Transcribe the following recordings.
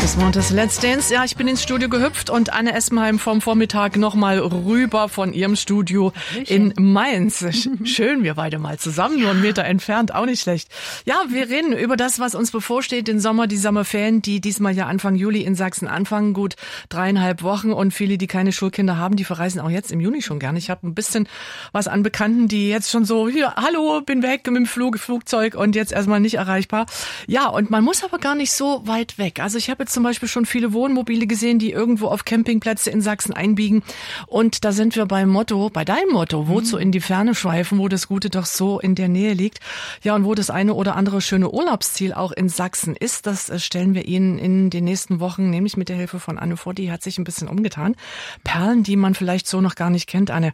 Das war das Let's Dance. Ja, ich bin ins Studio gehüpft und Anne Essenheim vom Vormittag nochmal rüber von ihrem Studio in Mainz. Schön, wir beide mal zusammen, nur einen Meter entfernt, auch nicht schlecht. Ja, wir reden über das, was uns bevorsteht, den Sommer, die Sommerferien, die diesmal ja Anfang Juli in Sachsen anfangen. Gut 3,5 Wochen und viele, die keine Schulkinder haben, die verreisen auch jetzt im Juni schon gerne. Ich habe ein bisschen was an Bekannten, die jetzt schon so, hier, hallo, bin weg mit dem Flugzeug und jetzt erstmal nicht erreichbar. Ja, und man muss aber gar nicht so weit weg. Also ich habe jetzt zum Beispiel schon viele Wohnmobile gesehen, die irgendwo auf Campingplätze in Sachsen einbiegen. Und da sind wir beim Motto, bei deinem Motto, wozu in die Ferne schweifen, wo das Gute doch so in der Nähe liegt. Ja, und wo das eine oder andere schöne Urlaubsziel auch in Sachsen ist, das stellen wir Ihnen in den nächsten Wochen, nämlich mit der Hilfe von Anne vor, die hat sich ein bisschen umgetan. Perlen, die man vielleicht so noch gar nicht kennt, Anne.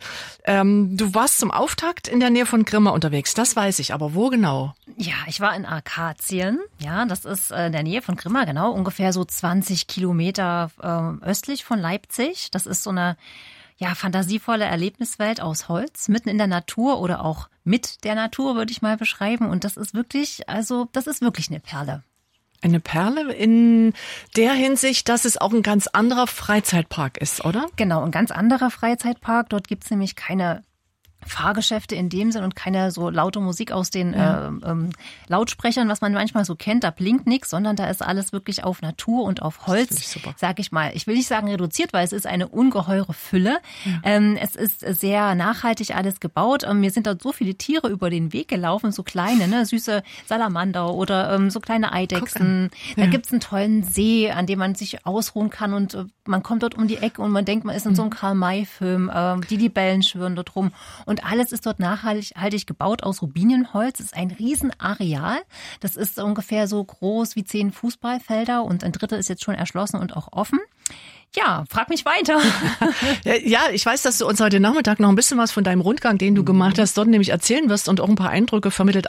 Du warst zum Auftakt in der Nähe von Grimma unterwegs, das weiß ich, aber wo genau? Ja, ich war in Arkazien, ja, das ist in der Nähe von Grimma, genau, ungefähr so 20 Kilometer östlich von Leipzig. Das ist so eine fantasievolle Erlebniswelt aus Holz, mitten in der Natur oder auch mit der Natur, würde ich mal beschreiben. Und das ist wirklich, eine Perle. Eine Perle in der Hinsicht, dass es auch ein ganz anderer Freizeitpark ist, oder? Genau, ein ganz anderer Freizeitpark. Dort gibt's nämlich keine Fahrgeschäfte in dem Sinn und keine so laute Musik aus den Lautsprechern, was man manchmal so kennt. Da blinkt nichts, sondern da ist alles wirklich auf Natur und auf Holz, sag ich mal. Ich will nicht sagen reduziert, weil es ist eine ungeheure Fülle. Ja. Es ist sehr nachhaltig alles gebaut. Mir sind dort so viele Tiere über den Weg gelaufen, so kleine, süße Salamander oder so kleine Eidechsen. Da gibt's einen tollen See, an dem man sich ausruhen kann und man kommt dort um die Ecke und man denkt, man ist in so einem Karl-May-Film. Die Libellen schwirren dort rum. Und alles ist dort nachhaltig gebaut aus Rubinienholz. Es ist ein Riesenareal. Das ist ungefähr so groß wie 10 Fußballfelder und ein Drittel ist jetzt schon erschlossen und auch offen. Ja, frag mich weiter. Ja, ich weiß, dass du uns heute Nachmittag noch ein bisschen was von deinem Rundgang, den du gemacht hast, dort nämlich erzählen wirst und auch ein paar Eindrücke vermittelst.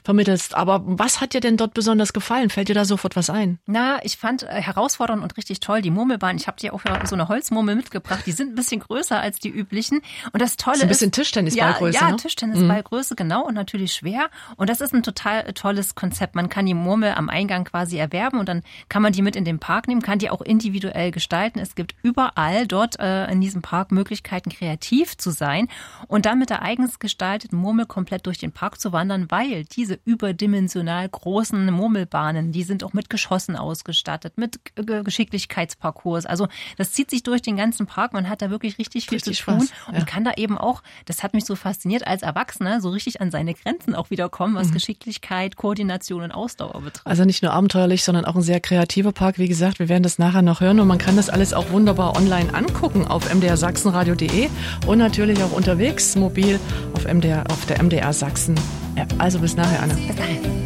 Aber was hat dir denn dort besonders gefallen? Fällt dir da sofort was ein? Na, ich fand herausfordernd und richtig toll die Murmelbahn. Ich habe dir auch so eine Holzmurmel mitgebracht. Die sind ein bisschen größer als die üblichen. Und das Tolle ist... ein bisschen Tischtennisballgröße, Ja, ne? Tischtennisballgröße, genau. Und natürlich schwer. Und das ist ein total tolles Konzept. Man kann die Murmel am Eingang quasi erwerben und dann kann man die mit in den Park nehmen, kann die auch individuell gestalten. Es gibt überall dort in diesem Park Möglichkeiten, kreativ zu sein und dann mit der eigens gestalteten Murmel komplett durch den Park zu wandern, weil diese überdimensional großen Murmelbahnen, die sind auch mit Geschossen ausgestattet, mit Geschicklichkeitsparcours. Also das zieht sich durch den ganzen Park. Man hat da wirklich richtig viel zu tun und kann da eben auch, das hat mich so fasziniert, als Erwachsener so richtig an seine Grenzen auch wieder kommen, was Geschicklichkeit, Koordination und Ausdauer betrifft. Also nicht nur abenteuerlich, sondern auch ein sehr kreativer Park. Wie gesagt, wir werden das nachher noch hören und man kann das alles auch wunderbar online angucken auf mdrsachsenradio.de und natürlich auch unterwegs mobil auf der MDR Sachsen App. Also bis nachher, Anne. Bis dahin.